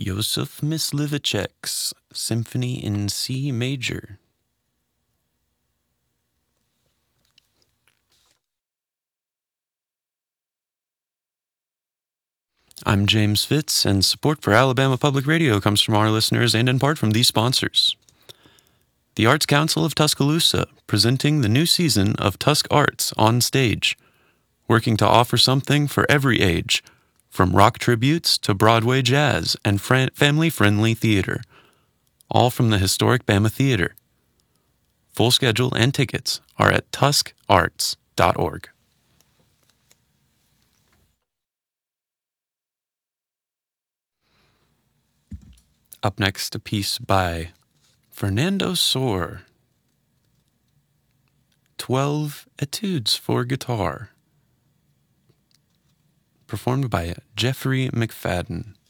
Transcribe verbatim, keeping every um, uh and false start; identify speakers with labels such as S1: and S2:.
S1: Joseph Myslivicek's Symphony in C Major. I'm James Fitz, and support for Alabama Public Radio comes from our listeners and in part from these sponsors. The Arts Council of Tuscaloosa, presenting the new season of Tusk Arts on Stage, working to offer something for every age, from rock tributes to Broadway jazz and fr- family-friendly theater, all from the historic Bama Theater. Full schedule and tickets are at tusk arts dot org. Up next, a piece by Fernando Sor, Twelve Etudes for Guitar, performed by Jeffrey McFadden.